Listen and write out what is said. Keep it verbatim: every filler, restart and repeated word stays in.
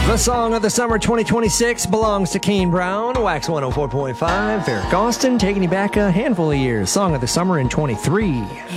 The song of the summer twenty twenty-six belongs to Kane Brown, Wax one oh four point five, Eric Austin, taking you back a handful of years. Song of the summer in twenty-three.